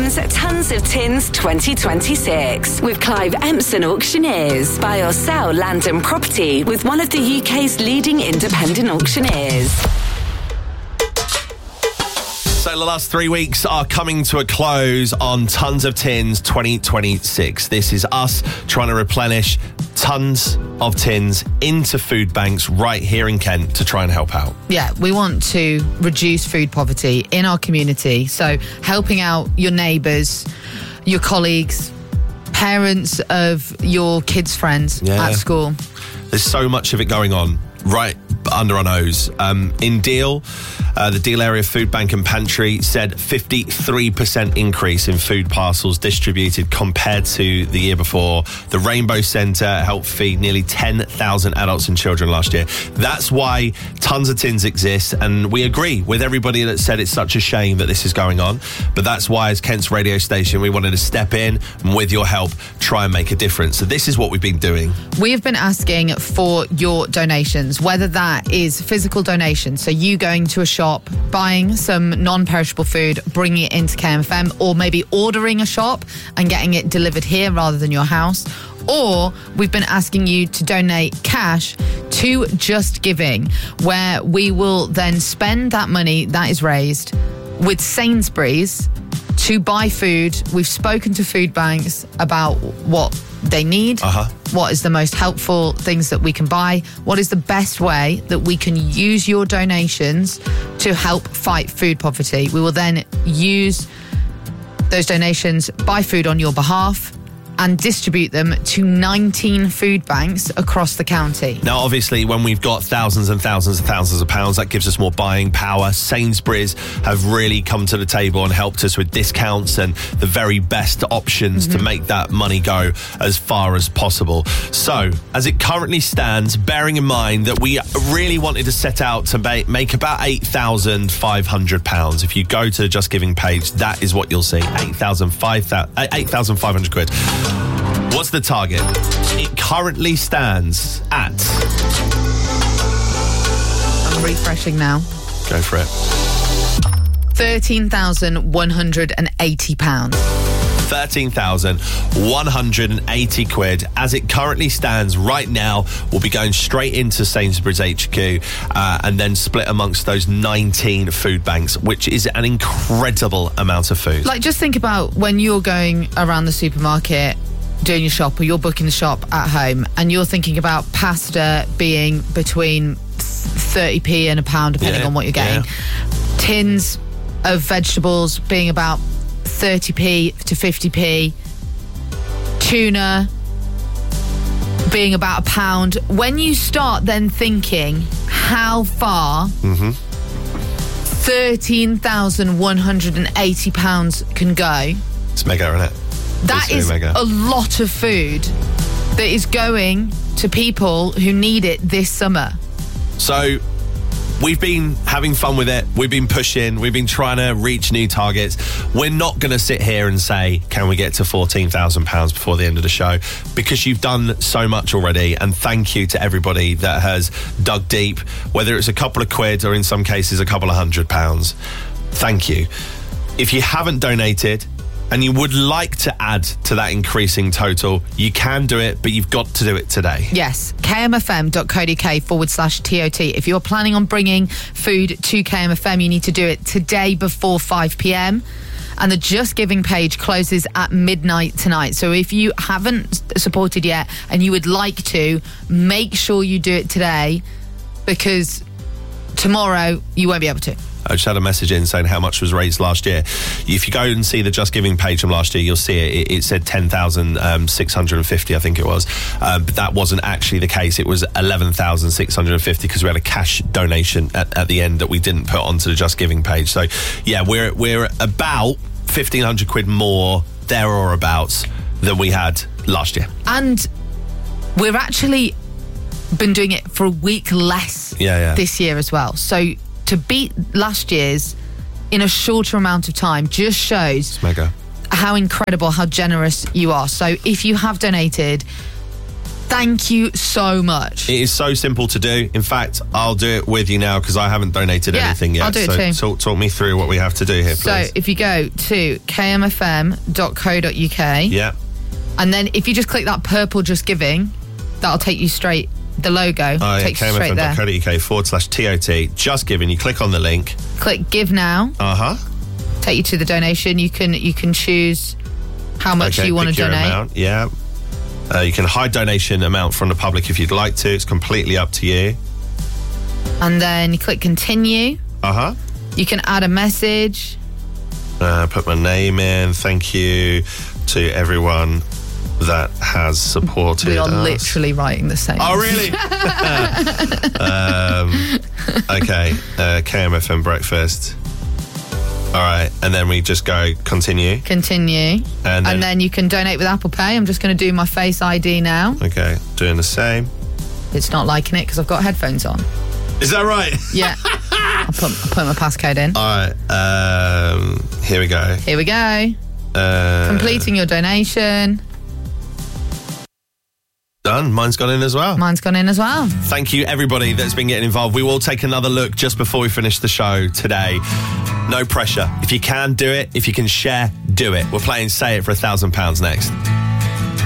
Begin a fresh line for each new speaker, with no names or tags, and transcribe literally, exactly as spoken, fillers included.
M's Tons of Tins twenty twenty-six with Clive Empson Auctioneers. Buy or sell land and property with one of the U K's leading independent auctioneers.
So the last three weeks are coming to a close on Tons of Tins twenty twenty-six. This is us trying to replenish tons of tins into food banks right here in Kent to try and help out.
Yeah, we want to reduce food poverty in our community. So helping out your neighbours, your colleagues, parents of your kids' friends
yeah.
at school.
There's so much of it going on right under our nose. Um, in Deal, uh, the Deal Area Food Bank and Pantry said fifty-three percent increase in food parcels distributed compared to the year before. The Rainbow Centre helped feed nearly ten thousand adults and children last year. That's why Tons of Tins exists, and we agree with everybody that said it's such a shame that this is going on. But that's why, as Kent's radio station, we wanted to step in and, with your help, try and make a difference. So this is what we've been doing.
We have been asking for your donations, whether that is physical donations, so you going to a shop, buying some non-perishable food, bringing it into K M F M, or maybe ordering a shop and getting it delivered here rather than your house. Or we've been asking you to donate cash to Just Giving, where we will then spend that money that is raised with Sainsbury's to buy food. We've spoken to food banks about what they need,
uh-huh.
what is the most helpful things that we can buy, what is the best way that we can use your donations to help fight food poverty. We will then use those donations, buy food on your behalf, and distribute them to nineteen food banks across the county.
Now, obviously, when we've got thousands and thousands and thousands of pounds, that gives us more buying power. Sainsbury's have really come to the table and helped us with discounts and the very best options mm-hmm. to make that money go as far as possible. So, as it currently stands, bearing in mind that we really wanted to set out to make about eight thousand five hundred pounds. If you go to the Just Giving page, that is what you'll see. eight thousand five hundred quid. What's the target? It currently stands at...
I'm refreshing now.
Go for it.
thirteen thousand one hundred eighty pounds.
thirteen thousand one hundred eighty quid. As it currently stands right now, we'll be going straight into Sainsbury's H Q uh, and then split amongst those nineteen food banks, which is an incredible amount of food.
Like, just think about when you're going around the supermarket doing your shop, or you're booking the shop at home, and you're thinking about pasta being between thirty p and a pound, depending
yeah,
on what you're getting.
Yeah.
Tins of vegetables being about thirty p to fifty p. Tuna being about a pound. When you start then thinking how far
mm-hmm.
thirteen thousand one hundred eighty pounds can go,
it's mega, isn't it?
That
it's
is
mega.
A lot of food that is going to people who need it this summer.
So we've been having fun with it. We've been pushing. We've been trying to reach new targets. We're not going to sit here and say, can we get to fourteen thousand pounds before the end of the show? Because you've done so much already. And thank you to everybody that has dug deep, whether it's a couple of quid or in some cases a couple of hundred pounds. Thank you. If you haven't donated and you would like to add to that increasing total, you can do it, but you've got to do it today.
Yes, kmfm.co.uk forward slash TOT. If you're planning on bringing food to K M F M, you need to do it today before five p.m. And the Just Giving page closes at midnight tonight. So if you haven't supported yet and you would like to, make sure you do it today, because tomorrow you won't be able to.
I just had a message in saying how much was raised last year. If you go and see the Just Giving page from last year, you'll see it. It, it said ten thousand six hundred fifty, I think it was. Um, but that wasn't actually the case. It was eleven thousand six hundred fifty because we had a cash donation at, at the end that we didn't put onto the Just Giving page. So, yeah, we're we're about fifteen hundred quid more, there or abouts, than we had last year.
And we've actually been doing it for a week less
yeah, yeah.
this year as well. So to beat last year's in a shorter amount of time just shows
it's mega.
How incredible, how generous you are. So if you have donated, Thank you so much.
It is so simple to do. In fact, I'll do it with you now because I haven't donated
Yeah,
anything yet.
I'll do it
so
too.
Talk, talk me through what we have to do here,
So
please.
if you go to k m f m dot co dot u k,
yeah.
and then if you just click that purple Just Giving, that'll take you straight, the logo
Oh, yeah,
takes you straight there.
kmfm.co.uk forward slash TOT. Just Giving. You click on the link.
Click Give Now,
Uh-huh.
take you to the donation. You can you can choose how much
Okay,
you want to
pick your
donate.
amount. Yeah. Uh, you can hide donation amount from the public if you'd like to. It's completely up to you.
And then you click Continue.
Uh-huh.
You can add a message.
Uh, put my name in. Thank you to everyone that has supported
We are
us.
literally writing the same.
Oh, really? um, okay. Uh, K M F M Breakfast. All right. And then we just go continue.
Continue.
And then-
and then you can donate with Apple Pay. I'm just going to do my Face I D now.
Okay. Doing the same.
It's not liking it because I've got headphones on.
Is that right?
Yeah. I'll put, I'll put my passcode in.
All right. Um, here we go.
Here we go.
Uh,
Completing your donation.
Done. Mine's gone in as well.
Mine's gone in as well.
Thank you, everybody that's been getting involved. We will take another look just before we finish the show today. No pressure. If you can do it, if you can share, do it. We're playing Say It for a thousand pounds next.